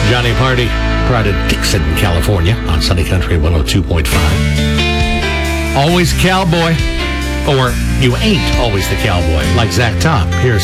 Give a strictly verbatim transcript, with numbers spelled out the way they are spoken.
Johnny Party, proud of Dixon, California, on Sunny Country one oh two point five. Always cowboy, or you ain't always the cowboy, like Zach Top. Here's